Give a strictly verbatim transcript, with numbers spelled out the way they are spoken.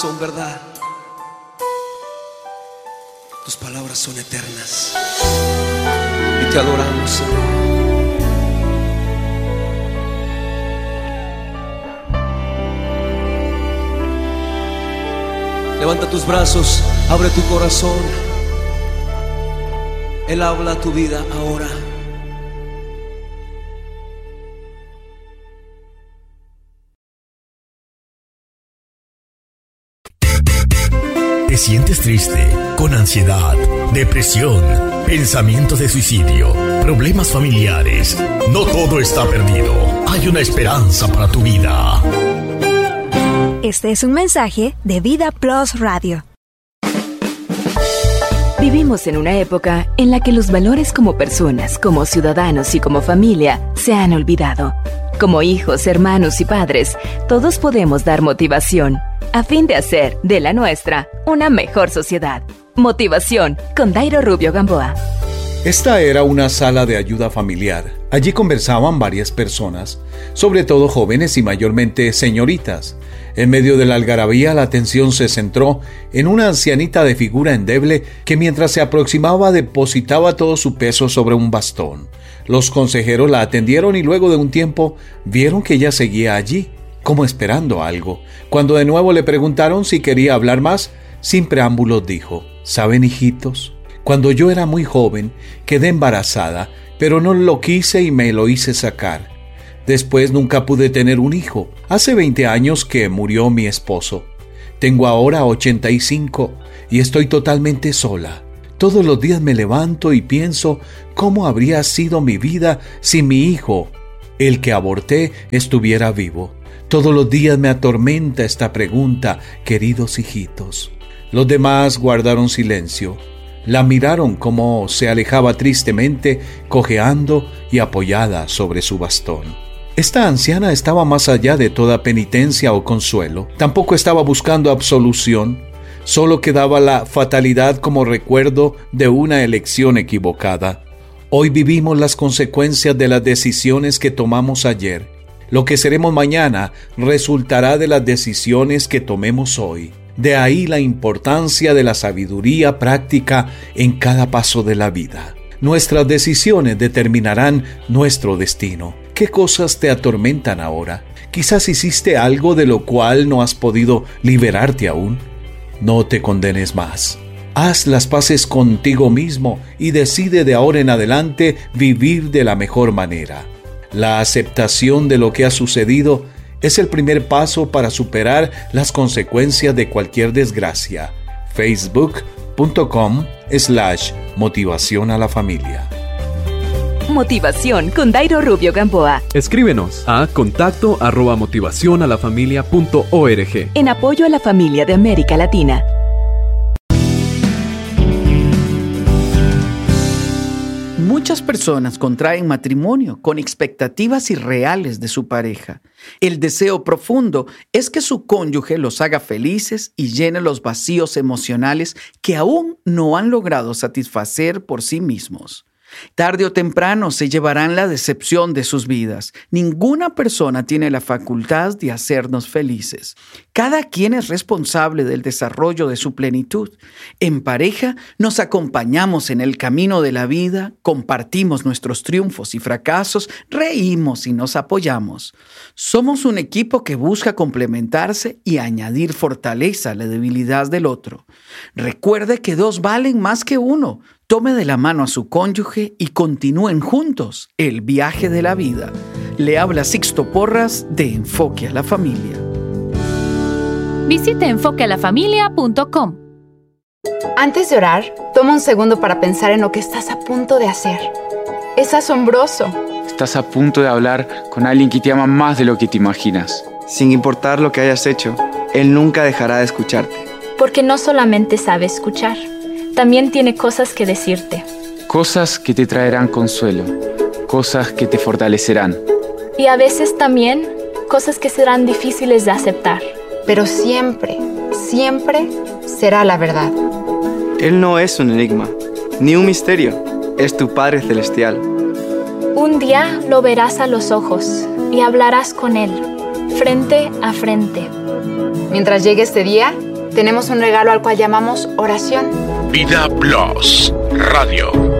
Son verdad. Tus palabras son eternas. Y te adoramos, Señor. Levanta tus brazos, abre tu corazón. Él habla a tu vida ahora. ¿Te sientes triste, con ansiedad, depresión, pensamientos de suicidio, problemas familiares? No todo está perdido. Hay una esperanza para tu vida. Este es un mensaje de Vida Plus Radio. Vivimos en una época en la que los valores como personas, como ciudadanos y como familia se han olvidado. Como hijos, hermanos y padres, todos podemos dar motivación a fin de hacer de la nuestra una mejor sociedad. Motivación con Dairo Rubio Gamboa. Esta era una sala de ayuda familiar. Allí conversaban varias personas, sobre todo jóvenes y mayormente señoritas. En medio de la algarabía, la atención se centró en una ancianita de figura endeble que mientras se aproximaba depositaba todo su peso sobre un bastón. Los consejeros la atendieron y luego de un tiempo vieron que ella seguía allí, como esperando algo. Cuando de nuevo le preguntaron si quería hablar más, sin preámbulos dijo: ¿Saben, hijitos? Cuando yo era muy joven, quedé embarazada, pero no lo quise y me lo hice sacar. Después nunca pude tener un hijo. Hace veinte años que murió mi esposo. Tengo ahora ochenta y cinco y estoy totalmente sola. Todos los días me levanto y pienso cómo habría sido mi vida si mi hijo, el que aborté, estuviera vivo. Todos los días me atormenta esta pregunta, queridos hijitos. Los demás guardaron silencio. La miraron como se alejaba tristemente, cojeando y apoyada sobre su bastón. Esta anciana estaba más allá de toda penitencia o consuelo. Tampoco estaba buscando absolución. Solo quedaba la fatalidad como recuerdo de una elección equivocada. Hoy vivimos las consecuencias de las decisiones que tomamos ayer. Lo que seremos mañana resultará de las decisiones que tomemos hoy. De ahí la importancia de la sabiduría práctica en cada paso de la vida. Nuestras decisiones determinarán nuestro destino. ¿Qué cosas te atormentan ahora? Quizás hiciste algo de lo cual no has podido liberarte aún. No te condenes más. Haz las paces contigo mismo y decide de ahora en adelante vivir de la mejor manera. La aceptación de lo que ha sucedido es el primer paso para superar las consecuencias de cualquier desgracia. Facebook.com slash motivación a la familia. Motivación con Dairo Rubio Gamboa. Escríbenos a contacto arroba motivación a la familia punto org. En apoyo a la familia de América Latina. Muchas personas contraen matrimonio con expectativas irreales de su pareja. El deseo profundo es que su cónyuge los haga felices y llene los vacíos emocionales que aún no han logrado satisfacer por sí mismos. Tarde o temprano se llevarán la decepción de sus vidas. Ninguna persona tiene la facultad de hacernos felices. Cada quien es responsable del desarrollo de su plenitud. En pareja nos acompañamos en el camino de la vida, compartimos nuestros triunfos y fracasos, reímos y nos apoyamos. Somos un equipo que busca complementarse y añadir fortaleza a la debilidad del otro. Recuerde que dos valen más que uno. Tome de la mano a su cónyuge y continúen juntos el viaje de la vida. Le habla Sixto Porras de Enfoque a la Familia. Visite enfoque a la familia punto com. Antes de orar, toma un segundo para pensar en lo que estás a punto de hacer. Es asombroso. Estás a punto de hablar con alguien que te ama más de lo que te imaginas. Sin importar lo que hayas hecho, Él nunca dejará de escucharte. Porque no solamente sabe escuchar, también tiene cosas que decirte. Cosas que te traerán consuelo, cosas que te fortalecerán. Y a veces también cosas que serán difíciles de aceptar. Pero siempre, siempre será la verdad. Él no es un enigma, ni un misterio. Es tu Padre Celestial. Un día lo verás a los ojos y hablarás con Él, frente a frente. Mientras llegue este día, tenemos un regalo al cual llamamos oración. Vida Plus Radio.